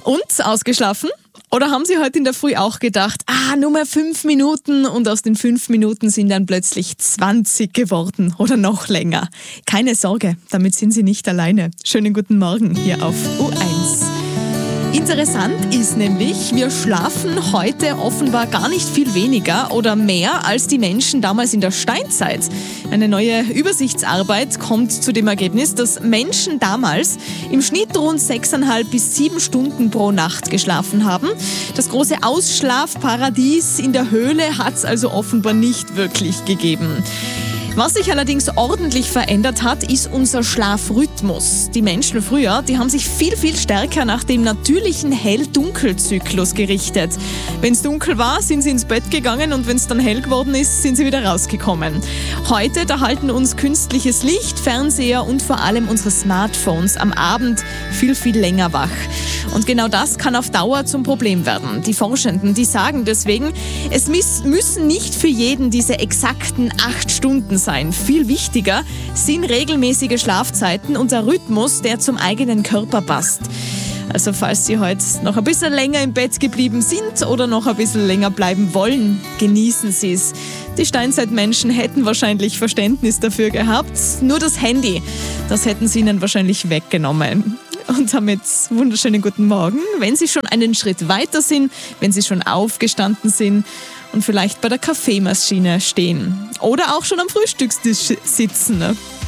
Und ausgeschlafen? Oder haben Sie heute in der Früh auch gedacht, nur mehr 5 Minuten und aus den 5 Minuten sind dann plötzlich 20 geworden oder noch länger? Keine Sorge, damit sind Sie nicht alleine. Schönen guten Morgen hier auf U1. Interessant ist nämlich, wir schlafen heute offenbar gar nicht viel weniger oder mehr als die Menschen damals in der Steinzeit. Eine neue Übersichtsarbeit kommt zu dem Ergebnis, dass Menschen damals im Schnitt rund 6,5 bis 7 Stunden pro Nacht geschlafen haben. Das große Ausschlafparadies in der Höhle hat es also offenbar nicht wirklich gegeben. Was sich allerdings ordentlich verändert hat, ist unser Schlafrhythmus. Die Menschen früher, die haben sich viel, viel stärker nach dem natürlichen Hell-Dunkel-Zyklus gerichtet. Wenn es dunkel war, sind sie ins Bett gegangen und wenn es dann hell geworden ist, sind sie wieder rausgekommen. Heute, da halten uns künstliches Licht, Fernseher und vor allem unsere Smartphones am Abend viel, viel länger wach. Und genau das kann auf Dauer zum Problem werden. Die Forschenden, die sagen deswegen, es müssen nicht für jeden diese exakten 8 Stunden sein. Viel wichtiger sind regelmäßige Schlafzeiten und der Rhythmus, der zum eigenen Körper passt. Also falls Sie heute noch ein bisschen länger im Bett geblieben sind oder noch ein bisschen länger bleiben wollen, genießen Sie es. Die Steinzeitmenschen hätten wahrscheinlich Verständnis dafür gehabt. Nur das Handy, das hätten sie ihnen wahrscheinlich weggenommen. Und damit wunderschönen guten Morgen, wenn Sie schon einen Schritt weiter sind, wenn Sie schon aufgestanden sind und vielleicht bei der Kaffeemaschine stehen oder auch schon am Frühstückstisch sitzen.